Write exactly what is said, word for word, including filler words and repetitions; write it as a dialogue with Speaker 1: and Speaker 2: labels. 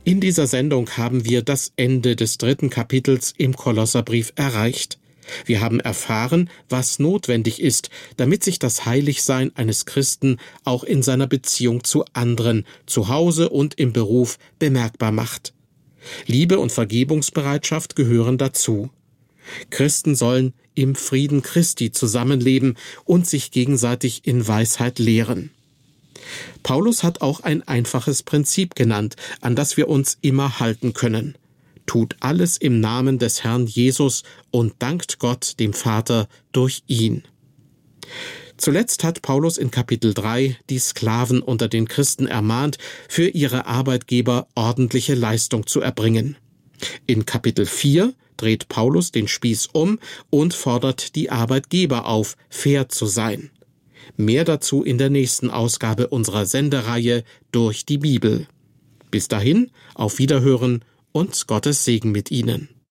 Speaker 1: In dieser Sendung haben wir das Ende des dritten Kapitels im Kolosserbrief erreicht. Wir haben erfahren, was notwendig ist, damit sich das Heiligsein eines Christen auch in seiner Beziehung zu anderen, zu Hause und im Beruf bemerkbar macht. Liebe und Vergebungsbereitschaft gehören dazu. Christen sollen im Frieden Christi zusammenleben und sich gegenseitig in Weisheit lehren. Paulus hat auch ein einfaches Prinzip genannt, an das wir uns immer halten können. Tut alles im Namen des Herrn Jesus und dankt Gott, dem Vater, durch ihn. Zuletzt hat Paulus in Kapitel drei die Sklaven unter den Christen ermahnt, für ihre Arbeitgeber ordentliche Leistung zu erbringen. In Kapitel vier dreht Paulus den Spieß um und fordert die Arbeitgeber auf, fair zu sein. Mehr dazu in der nächsten Ausgabe unserer Sendereihe Durch die Bibel. Bis dahin, auf Wiederhören und Gottes Segen mit Ihnen.